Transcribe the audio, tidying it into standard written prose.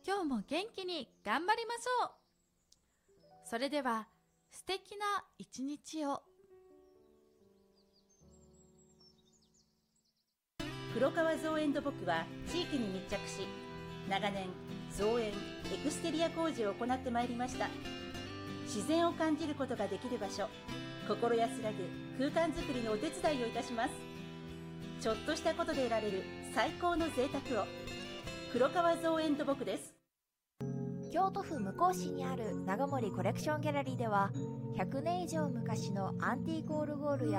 今日も元気に頑張りましょう。それでは素敵な一日を。 黒川造園土木は地域に密着し、長年造園・エクステリア工事を行ってまいりました。自然を感じることができる場所、心安らぐ空間づくりのお手伝いをいたします。ちょっとしたことで得られる最高の贅沢を。黒川造園土木です。 京都府向日市にある長森コレクションギャラリーでは、100年以上昔のアンティークオルゴールや